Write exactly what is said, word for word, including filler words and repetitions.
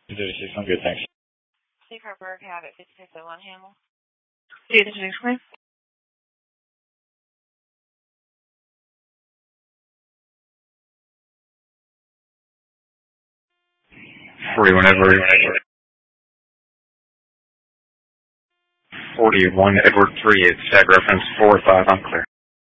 thirty-six, I'm good, thanks. Steve Harburg, Habit fifty-six oh one Hamel. Do you introduce me? Free whenever. forty-one Edward three, it's tag reference four five, I'm clear.